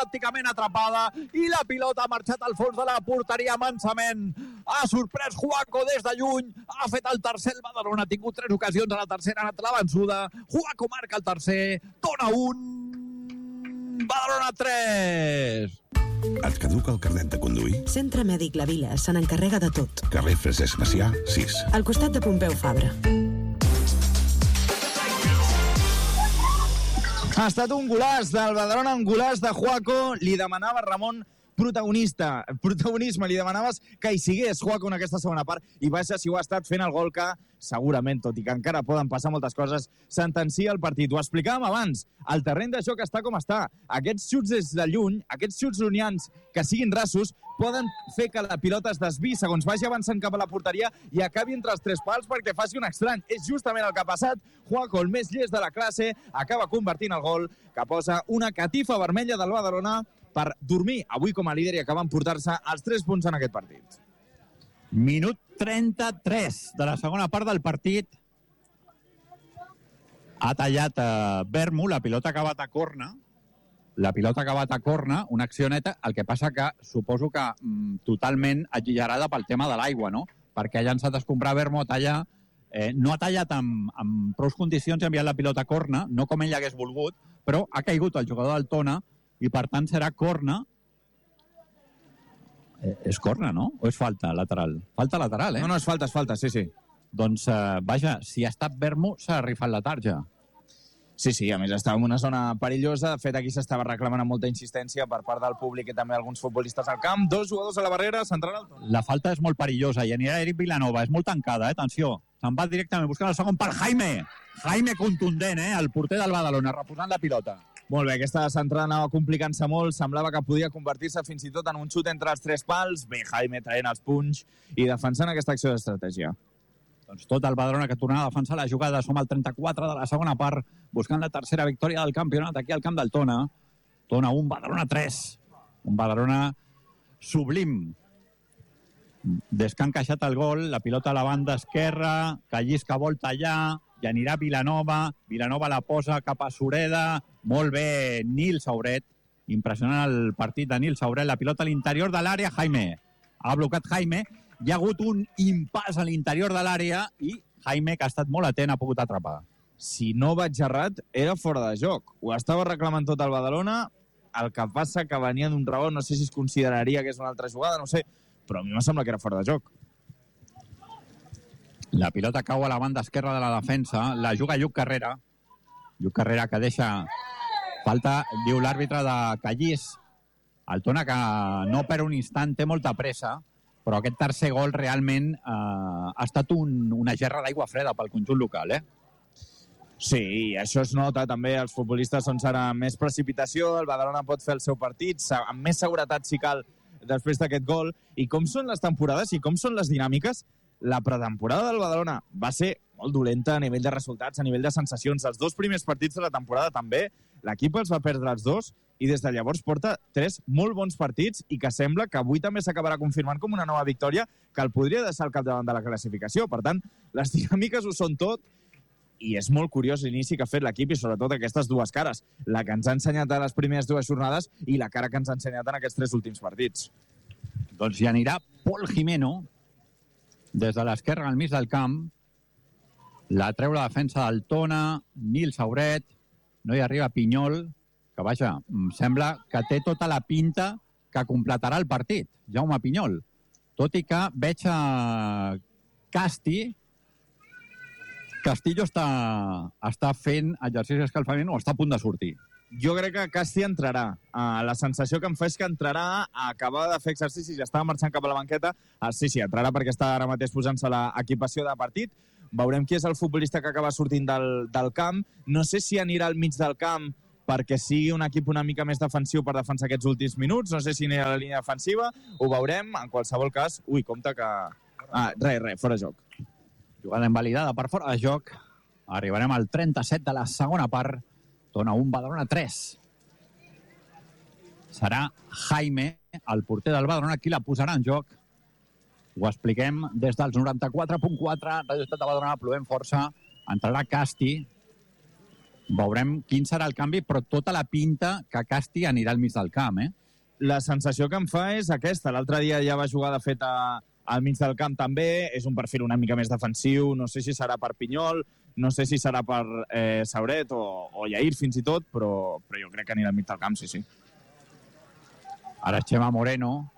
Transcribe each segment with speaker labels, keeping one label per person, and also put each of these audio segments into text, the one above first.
Speaker 1: pràcticament atrapada i la pilota ha marxat al fons de la porteria mansament. Ha sorprès Juaco des de lluny, ha fet el tercer el Badalona, ha tingut 3 ocasions, a la tercera ha anat la vençuda. Juaco marca el tercer, Tona 1, Badalona 3.
Speaker 2: Et caduca el carnet de conduir?
Speaker 3: Centre Mèdic La Vila se n'encarrega de tot.
Speaker 2: Carrer Francesc Macià, 6.
Speaker 3: Al costat de Pompeu Fabra.
Speaker 4: Ha estat un golaç del Badalona, un golaç de Juaco. Li demanava Ramon protagonisme, li demanaves que hi sigués Juaco en aquesta segona part i vaja si ho ha estat fent el gol que segurament, tot i que encara poden passar moltes coses, sentencia el partit. Ho explicàvem abans, el terreny de joc està com està. Aquests xuts des de lluny, aquests xuts llunyans que siguin rasos, poden fer que la pilota es desviï segons vagi avançant cap a la porteria i acabi entre els 3 pals perquè faci un estrany. És justament el que ha passat. Juaco, el més llest de la classe, acaba convertint el gol que posa una catifa vermella del Badalona per dormir avui com a líder i acabar emportar-se els 3 punts en aquest partit.
Speaker 1: Minut 33 de la segona part del partit. Ha tallat Vermo, la pilota ha acabat a corna. Una acció neta, el que passa que suposo que totalment alliberada pel tema de l'aigua, no? Perquè ha llançat a escombrar Vermo a tallar. No ha tallat amb prou condicions i ha enviat la pilota a corna, no com ell hagués volgut, però ha caigut el jugador del Tona i per tant serà corna. És corna, no? O és falta lateral? Falta lateral,
Speaker 4: No, és falta, sí.
Speaker 1: Doncs, vaja, si ha estat Vermo, s'ha rifat la tarja.
Speaker 4: Sí, a més estava en una zona perillosa. De fet, aquí s'estava reclamant amb molta insistència per part del públic i també alguns futbolistes al camp. 2 jugadors a la barrera, central al Tona.
Speaker 1: La falta és molt perillosa i anirà Eric Vilanova, és molt tancada, atenció. Se'n va directament buscant el segon per Jaime. Jaime contundent, el porter del Badalona, reposant la pilota.
Speaker 4: Molt bé, aquesta centrada anava complicant-se molt, semblava que podia convertir-se fins i tot en un xut entre els 3 pals. Bé, Jaime traient els punys i defensant aquesta acció d'estratègia.
Speaker 1: Doncs tot el Badalona que tornava a defensar la jugada. Som al 34 de la segona part, buscant la tercera victòria del campionat aquí al camp del Tona. Tona 1, Badalona 3. Un Badalona sublim. Des que ha encaixat el gol, la pilota a la banda esquerra, Callisca vol tallar, i anirà Vilanova. Vilanova la posa cap a Sureda. Molt bé, Nil Sauret. Impressionant el partit de Nil Sauret. La pilota a l'interior de l'àrea, Jaime. Ha blocat Jaime. Hi ha hagut un impàs a l'interior de l'àrea i Jaime, que ha estat molt atent, ha pogut atrapar.
Speaker 4: Si no vaig errat, era fora de joc. Ho estava reclamant tot el Badalona. El que passa que venia d'un rebot, no sé si es consideraria que és una altra jugada, no sé, però a mi em sembla que era fora de joc.
Speaker 1: La pilota cau a la banda esquerra de la defensa. La juga Lluc Carrera. Lluc Carrera que deixa... Falta, diu l'àrbitre de Callís. El Tona que no per un instant té molta pressa, però aquest tercer gol realment ha estat una gerra d'aigua freda pel conjunt local,
Speaker 4: Sí, això es nota també. Els futbolistes són ara més precipitació. El Badalona pot fer el seu partit amb més seguretat si cal després d'aquest gol. I com són les temporades i com són les dinàmiques, la pretemporada del Badalona va ser molt dolenta a nivell de resultats, a nivell de sensacions. Els 2 primers partits de la temporada també. L'equip els va perdre els 2 i des de llavors porta 3 molt bons partits i que sembla que avui també s'acabarà confirmant com una nova victòria que el podria deixar al capdavant de la classificació. Per tant, les dinàmiques ho són tot i és molt curiós l'inici que ha fet l'equip i sobretot aquestes 2 cares. La que ens ha ensenyat a les primeres 2 jornades i la cara que ens ha ensenyat en aquests 3 últims partits.
Speaker 1: Doncs hi anirà Pol Jimeno des de l'esquerra al mig del camp. La treu la defensa del Tona, Nil Sauret, no hi arriba Pinyol, que vaja, em sembla que té tota la pinta que completarà el partit, Jaume Pinyol. Tot i que veig a Castillo està fent exercici d'escalfament o està a punt de sortir.
Speaker 4: Jo crec que Casti entrarà. La sensació que em fa és que entrarà a acabar de fer exercicis i estava marxant cap a la banqueta. Sí, entrarà perquè està ara mateix posant-se l'equipació de partit. Veurem qui és el futbolista que acaba sortint del camp. No sé si anirà al mig del camp perquè sigui un equip una mica més defensiu per defensar aquests últims minuts. No sé si anirà a la línia defensiva. Ho veurem. En qualsevol cas, compte que... Res, fora de joc.
Speaker 1: Jugada invalidada per fora de joc. Arribarem al 37 de la segona part. Tona 1, Badalona 3. Serà Jaime, el porter del Badalona, qui la posarà en joc. Ho expliquem des dels 94.4. Radio Ciutat de Badalona, plovent força. Entrarà Casti. Veurem quin serà el canvi, però tota la pinta que Casti anirà al mig del camp,
Speaker 4: La sensació que em fa és aquesta. L'altre dia ja va jugar, de fet, al mig del camp també. És un perfil una mica més defensiu. No sé si serà per Pinyol, no sé si serà per Sauret o Yair, fins i tot, però jo crec que anirà al mig del camp, sí.
Speaker 1: Ara Chema Moreno.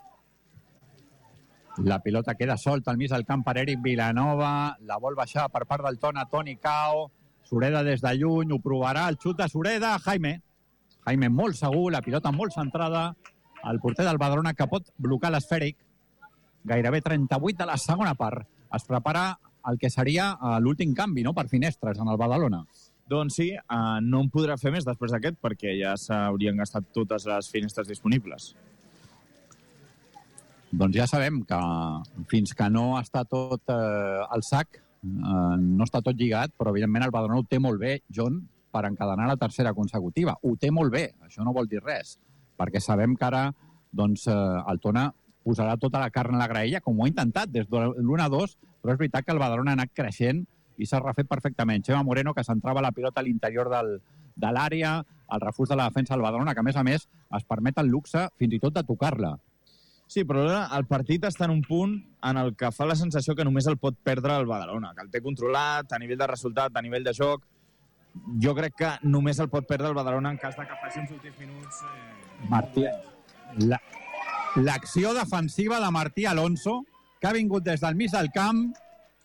Speaker 1: La pilota queda solta al mig del camp per Eric Vilanova. La vol baixar per part del Toni Cao. Sureda des de lluny, ho provarà. El xut de Sureda. Jaime molt segur, la pilota molt centrada. El porter del Badalona que pot blocar l'esfèric. Gairebé 38 de la segona part. Es prepara el que seria l'últim canvi, no?, per Finestres en el Badalona.
Speaker 4: Doncs sí, no en podrà fer més després d'aquest perquè ja s'haurien gastat totes les finestres disponibles.
Speaker 1: Doncs ja sabem que fins que no està tot al sac, no està tot lligat, però evidentment el Badalona ho té molt bé, John, per encadenar la tercera consecutiva. Ho té molt bé, això no vol dir res, perquè sabem que ara el Tona posarà tota la carn a la graella, com ho ha intentat des de l'1-2, però és veritat que el Badalona ha anat creixent i s'ha refet perfectament. Chema Moreno, que centrava la pilota a l'interior de l'àrea, el refús de la defensa del Badalona, que a més es permet el luxe fins i tot de tocar-la.
Speaker 4: Sí, però el partit està en un punt en el que fa la sensació que només el pot perdre el Badalona, que el té controlat a nivell de resultat, a nivell de joc. Jo crec que només el pot perdre el Badalona en cas de que faci uns últims minuts...
Speaker 1: Martí, l'acció defensiva de Martí Alonso, que ha vingut des del mig del camp,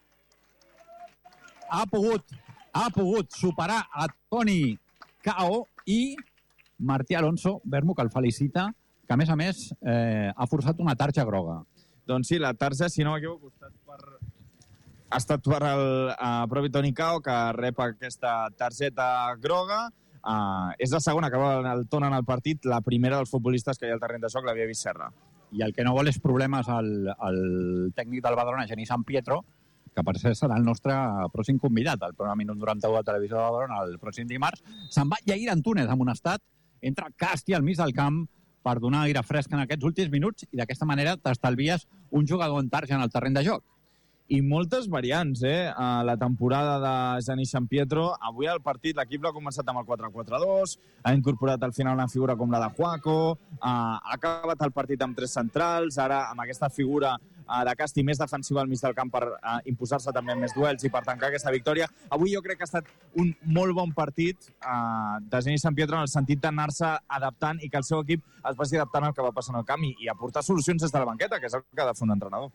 Speaker 1: ha pogut superar a Toni Cao i Martí Alonso, Bermo, que el felicita, que a més ha forçat una tarja groga.
Speaker 4: Doncs sí, la tarja, si no m'equivoco, ha estat per el propi Toni Cao, que rep aquesta targeta groga. És la segona que va el Tona en el partit, la primera dels futbolistes que hi ha al terreny de joc l'havia vist Serra.
Speaker 1: I el que no vol és problemes al tècnic del Badalona, Genís San Pietro, que per ser serà el nostre pròxim convidat al programa Minut 91 de Televisió de Badalona el pròxim dimarts. Se'n va Yair Antúnez amb un estat, entra Casti al mig del camp per donar aire fresc en aquests últims minuts i d'aquesta manera t'estalvies un jugador en tarja en el terreny de joc.
Speaker 4: I moltes variants, a la temporada de Genís San Pietro. Avui al partit l'equip l'ha començat amb el 4-4-2, ha incorporat al final una figura com la de Juaco, ha acabat el partit amb 3 centrals, ara amb aquesta figura de Casti més defensiva al mig del camp per imposar-se també en més duels i per tancar aquesta victòria. Avui jo crec que ha estat un molt bon partit de Genís San Pietro en el sentit d'anar-se adaptant i que el seu equip es vagi adaptant al que va passar en el camp i aportar solucions des de la banqueta, que és el que ha de fer un entrenador.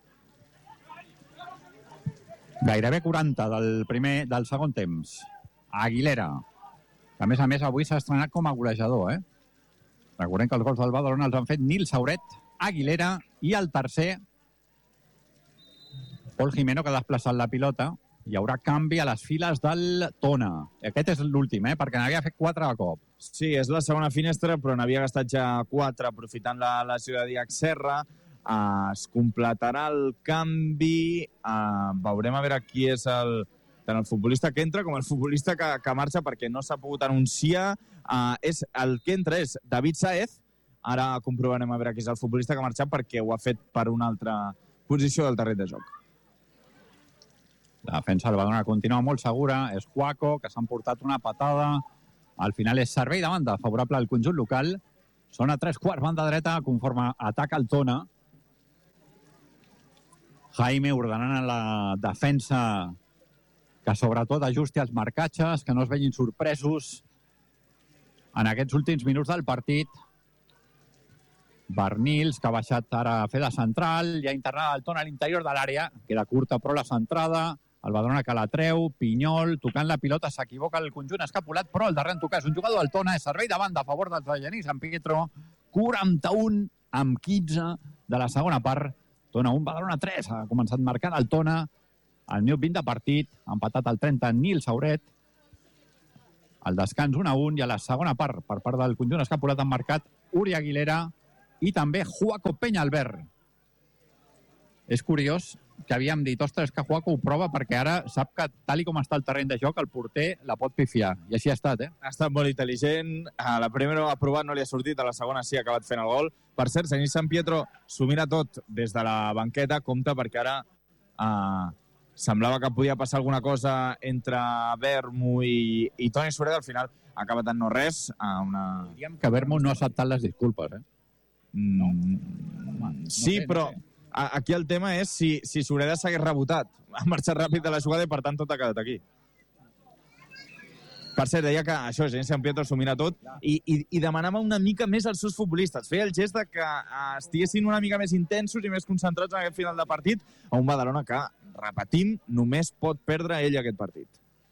Speaker 1: Gairebé 40 del segon temps. Aguilera, que a més avui s'ha estrenat com a golejador, Recordem que els gols del Badalona els han fet Nil Sauret, Aguilera i el tercer, Pol Jimeno, que ha desplaçat la pilota. Hi haurà canvi a les files del Tona. Aquest és l'últim, perquè n'havia fet 4 a cop.
Speaker 4: Sí, és la segona finestra, però n'havia gastat ja 4 aprofitant la lesió de Diac Serra. Es completarà el canvi. Veurem a veure qui és tant el futbolista que entra com el futbolista que marxa, perquè no s'ha pogut anunciar. El que entra és David Saez. Ara comprovarem a veure qui és el futbolista que ha marxat, perquè ho ha fet per una altra posició del terreny de joc.
Speaker 1: La defensa del Badalona continua molt segura. És Juaco, que s'han portat una patada. Al final és servei de banda favorable al conjunt local. Són a 3/4 banda dreta conforme ataca el Tona. Jaime ordenant a la defensa que sobretot ajusti els marcatges, que no es vegin sorpresos en aquests últims minuts del partit. Bernils, que ha baixat ara a fer de central, ja internada el Tona a l'interior de l'àrea, queda curta però la centrada, el Badalona que la treu, Pinyol, tocant la pilota, s'equivoca el conjunt escapulat, però el darrer en tocar és un jugador del Tona, és servei de banda a favor del Genís San Pietro, 41-15 de la segona part. Tona 1, Badalona 3. Ha començat marcant el Tona al minut 20 de partit. Ha empatat al 30 Nil Sauret. Al descans 1-1 i a la segona part, per part del conjunt escapulat, han marcat Uri Aguilera i també Juaco Peñalver. És curiós que havíem dit, ostres, que Juaco ho prova perquè ara sap que, tal com està el terreny de joc, el porter la pot pifiar. I així ha estat,
Speaker 4: Ha estat molt intel·ligent. A la primera ho ha provat, no li ha sortit. A la segona sí ha acabat fent el gol. Per cert, Genís San Pietro s'ho mira tot des de la banqueta. Compte perquè ara semblava que podia passar alguna cosa entre Vermo i Toni Sureda, al final ha acabat en no res.
Speaker 1: Diríem que Vermo no ha acceptat les disculpes,
Speaker 4: No. Sí,
Speaker 1: sé,
Speaker 4: però
Speaker 1: no sé.
Speaker 4: aquí el tema és si Sureda s'hagués rebotat. Ha marxat ràpid de la jugada i, per tant, tot ha quedat aquí. Per cert, deia que això, Genís Sant Pietro s'ho mira tot i demanava una mica més als seus futbolistes. Feia el gest de que estiguessin una mica més intensos i més concentrats en aquest final de partit a un Badalona que, repetim, només pot perdre ell aquest partit.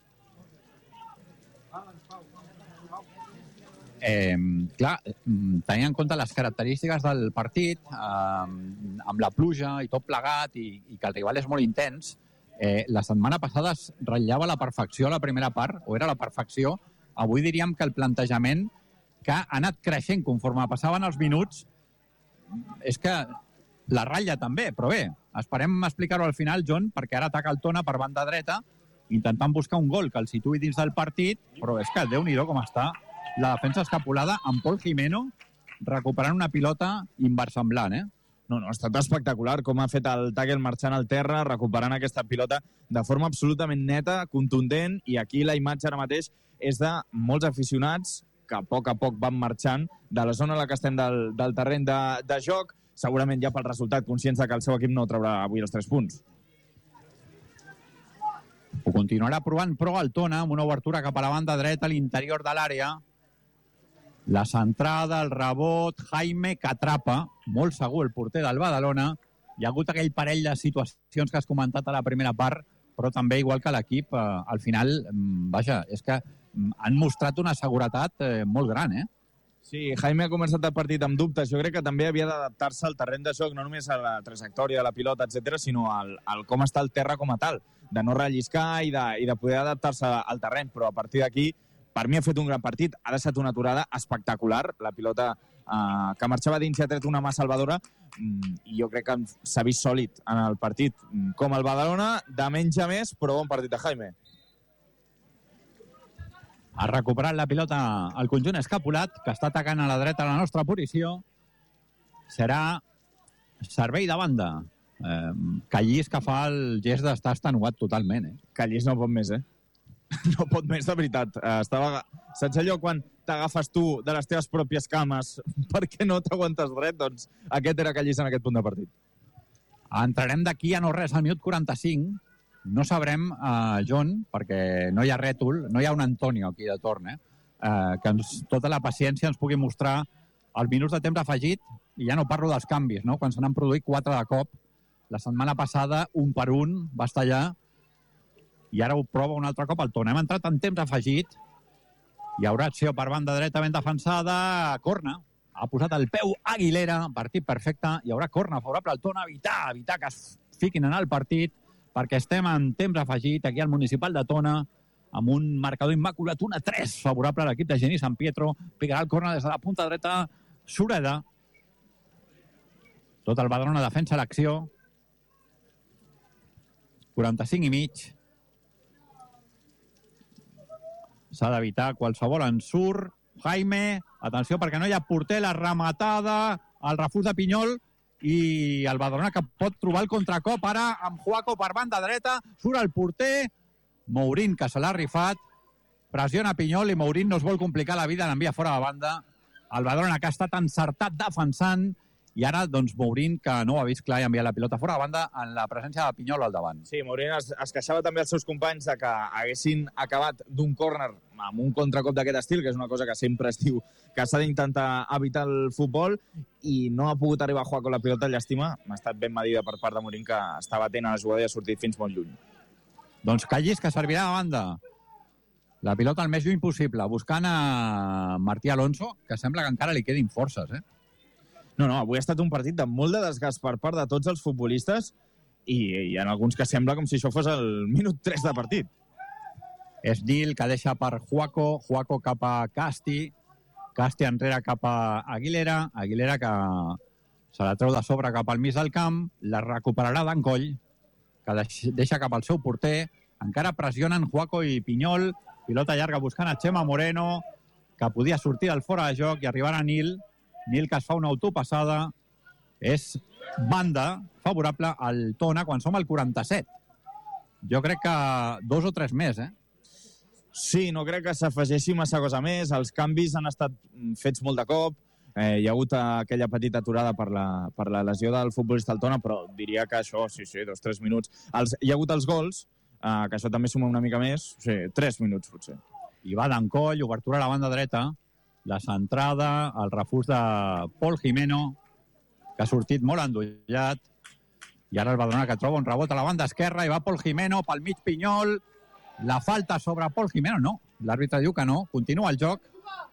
Speaker 1: Clar, tenint en compte les característiques del partit, amb la pluja i tot plegat, i que el rival és molt intens, la setmana passada es ratllava la perfecció a la primera part, o era la perfecció. Avui diríem que el plantejament que ha anat creixent conforme passaven els minuts és que la ratlla també, però bé, esperem explicar-ho al final, John, perquè ara ataca el Tona per banda dreta, intentant buscar un gol que el situï dins del partit, però és que Déu-n'hi-do com està la defensa escapulada amb Pol Jimeno recuperant una pilota inversemblant,
Speaker 4: No, ha estat espectacular com ha fet el tàquel marxant al terra, recuperant aquesta pilota de forma absolutament neta, contundent, i aquí la imatge ara mateix és de molts aficionats que a poc van marxant de la zona en la que estem del terreny de joc, segurament ja pel resultat, conscients que el seu equip no traurà avui els 3 punts.
Speaker 1: Ho continuarà provant, però el Tona, amb una obertura cap a la banda dreta, a l'interior de l'àrea. La centrada, el rebot, Jaime, que atrapa, molt segur el porter del Badalona. Hi ha hagut aquell parell de situacions que has comentat a la primera part, però també, igual que l'equip, al final, vaja, és que han mostrat una seguretat molt gran,
Speaker 4: Sí, Jaime ha començat el partit amb dubtes. Jo crec que també havia d'adaptar-se al terreny de joc, no només a la trajectòria de la pilota, etc, sinó al com està el terra com a tal, de no relliscar i de poder adaptar-se al terreny. Però a partir d'aquí, per mi ha fet un gran partit, ha deixat una aturada espectacular, la pilota que marxava dins i ha tret una mà salvadora, i jo crec que s'ha vist sòlid en el partit. Com el Badalona, de menys a més, però bon partit de Jaime.
Speaker 1: Ha recuperat la pilota el conjunt escapulat, que està atacant a la dreta la nostra posició. Serà servei de banda. Callís, que fa el gest d'estar estanuat totalment.
Speaker 4: Callís no pot més, No pot més, de veritat. Saps allò quan t'agafes tu de les teves pròpies cames perquè no t'aguantes dret? Doncs aquest era Callís en aquest punt de partit.
Speaker 1: Entrarem d'aquí a no res al minut 45. No sabrem, John, perquè no hi ha rètol, no hi ha un Antonio aquí de torn, que tota la paciència ens pugui mostrar els minuts de temps afegit, i ja no parlo dels canvis, no? Quan se n'han produït 4 de cop. La setmana passada, 1 per 1, va estar allà, i ara ho prova un altre cop el Tona. Hem entrat en temps afegit. Hi haurà acció per banda dreta ben defensada. Corna. Ha posat el peu Aguilera. Partit perfecte. Hi haurà corna favorable al Tona. Evitar que es fiquin en el partit, perquè estem en temps afegit aquí al municipal de Tona, amb un marcador immaculat, 1-3 favorable a l'equip de Genís Sant Pietro. Picarà el corna des de la punta dreta Sureda. Tot el Badalona defensa l'acció. 45 i mig. S'ha d'evitar qualsevol ensurt. Jaime, atenció perquè no hi ha porter, la rematada, el refús de Pinyol, i el Badalona que pot trobar el contracop ara amb Juaco per banda dreta. Surt el porter, Mourín, que se l'ha rifat, pressiona Pinyol i Mourín no es vol complicar la vida, l'envia fora de banda. El Badalona que ha estat encertat defensant, i ara, doncs, Mourín, que no ho ha vist clar, i envia la pilota fora de banda en la presència de Pinyol al davant.
Speaker 4: Sí, Mourín es queixava també als seus companys de que haguessin acabat d'un córner amb un contracop d'aquest estil, que és una cosa que sempre es diu que s'ha d'intentar evitar el futbol, i no ha pogut arribar a jugar con la pilota. Llàstima, ha estat ben medida per part de Mourín, que estava atent a la jugada i ha sortit fins molt lluny.
Speaker 1: Doncs Callís, que servirà de banda. La pilota el més lluny possible, buscant a Martí Alonso, que sembla que encara li quedin forces,
Speaker 4: No, avui ha estat un partit de molt de desgast per part de tots els futbolistes, i en alguns que sembla com si això fos el minut 3 de partit.
Speaker 1: És Dil, que deixa per Juaco cap a Casti enrere cap a Aguilera que se la treu de sobre cap al mig del camp, la recuperarà d'Encoll, que deixa cap al seu porter, encara pressionen Juaco i Pinyol, pilota llarga buscant a Chema Moreno, que podia sortir del fora de joc i arribar a Nil, que es fa una autopassada. És banda favorable al Tona quan som al 47. Jo crec que 2 o 3 més,
Speaker 4: Sí, no crec que s'afegeixi massa cosa més. Els canvis han estat fets molt de cop. Hi ha hagut aquella petita aturada per la lesió del futbolista Altona, però diria que això, sí, 2-3 minuts. Hi ha hagut els gols, que això també suma una mica més. Sí, 3 minuts, potser.
Speaker 1: I va d'encoll, obertura a la banda dreta, la centrada, el refús de Pol Jimeno, que ha sortit molt endollat, i ara el Badalona que troba un rebot a la banda esquerra, i va Pol Jimeno pel mig Pinyol, la falta sobre Pol Jimeno, no, l'àrbitre diu que no, continua el joc,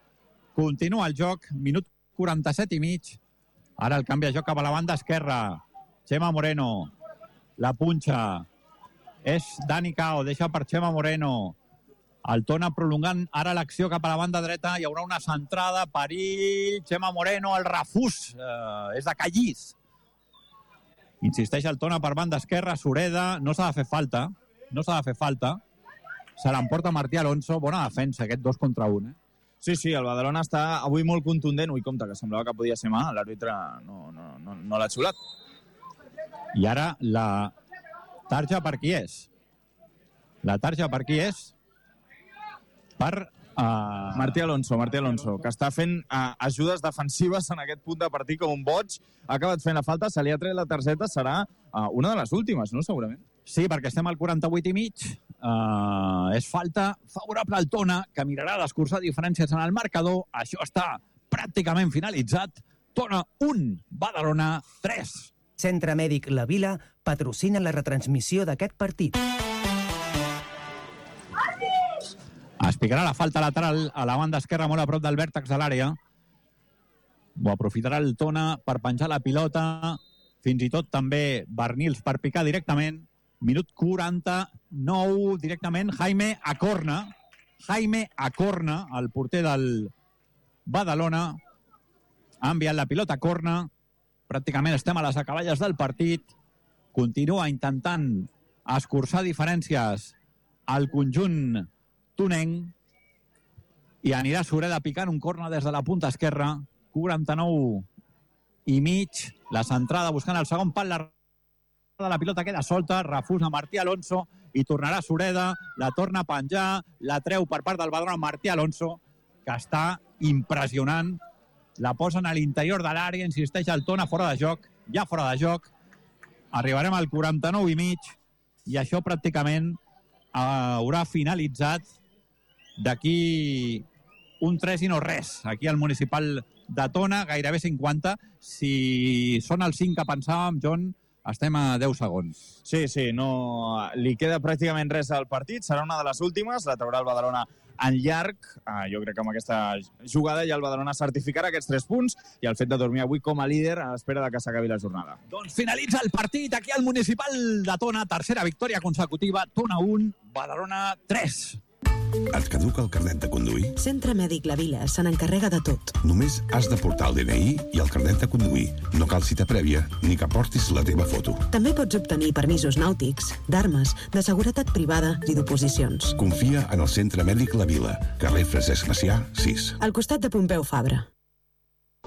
Speaker 1: minut 47 i mig, ara el canvi de joc cap a la banda esquerra, Chema Moreno, la punxa, és Dani Cao, deixa per Chema Moreno, el Tona prolongant ara l'acció cap a la banda dreta, hi haurà una centrada, perill, Chema Moreno, el refús, és de Callís. Insisteix el Tona per banda esquerra, Sureda, no s'ha de fer falta, se l'emporta Martí Alonso, bona defensa, aquest 2 contra 1.
Speaker 4: Sí, el Badalona està avui molt contundent. Ui, compte, que semblava que podia ser mà, l'àrbitre no l'ha xulat.
Speaker 1: I ara la tarja per qui és? La tarja per qui és? Per
Speaker 4: Martí Alonso, que està fent ajudes defensives en aquest punt de partit com un boig. Ha acabat fent la falta, se li ha tret la targeta, serà una de les últimes, no?, segurament.
Speaker 1: Sí, perquè estem al 48 i mig. És falta favorable al Tona, que mirarà d'escurçar diferències en el marcador. Això està pràcticament finalitzat. Tona 1, Badalona 3.
Speaker 5: Centre Mèdic La Vila patrocina la retransmissió d'aquest partit.
Speaker 1: Es picarà la falta lateral a la banda esquerra, molt a prop del vèrtex de l'àrea. Ho aprofitarà el Tona per penjar la pilota. Fins i tot també Bernils per picar directament. Minut 49, directament. Jaime Acorna, el porter del Badalona. Ha enviat la pilota a corna. Pràcticament estem a les acaballes del partit. Continua intentant escurçar diferències al conjunt tonenc i anirà Sureda picant un corna des de la punta esquerra. 49 i mig. La centrada buscant el segon pal. La pilota queda solta, refusa Martí Alonso i tornarà Sureda, la torna a penjar, la treu per part del Badalona Martí Alonso, que està impressionant. La posen a l'interior de l'àrea, insisteix el Tona, fora de joc. Arribarem al 49 i mig i això pràcticament haurà finalitzat d'aquí un 3 i no res. Aquí al municipal de Tona, gairebé 50. Si són els 5 que pensàvem, John, estem a 10 segons.
Speaker 4: Sí, no li queda pràcticament res al partit. Serà una de les últimes, la traurà el Badalona en llarg. Jo crec que amb aquesta jugada ja el Badalona certificarà aquests 3 punts i el fet de dormir avui com a líder a l'espera de que s'acabi la jornada.
Speaker 1: Doncs finalitza el partit aquí al municipal de Tona. Tercera victòria consecutiva. Tona 1, Badalona 3.
Speaker 2: Et caduca el carnet de conduir?
Speaker 3: Centre Mèdic La Vila se n'encarrega de tot.
Speaker 2: Només has de portar el DNI i el carnet de conduir. No cal cita prèvia ni que portis la teva foto.
Speaker 3: També pots obtenir permisos nàutics, d'armes, de seguretat privada i d'oposicions.
Speaker 2: Confia en el Centre Mèdic La Vila, carrer Francesc Macià, 6.
Speaker 3: Al costat de Pompeu Fabra.